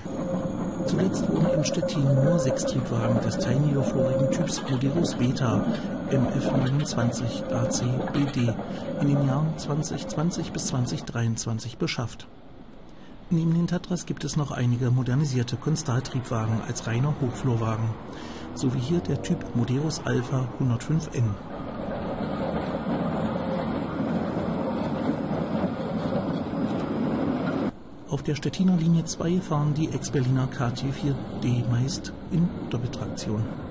Zuletzt wurden in Stettin nur 6 Triebwagen des teilniederflorigen Typs Moderus Beta MF29 AC BD in den Jahren 2020 bis 2023 beschafft. Neben den Tatras gibt es noch einige modernisierte Konstal-Triebwagen als reiner Hochflurwagen, so wie hier der Typ Moderus Alpha 105N. Auf der Stettiner Linie 2 fahren die Ex-Berliner KT4D meist in Doppeltraktion.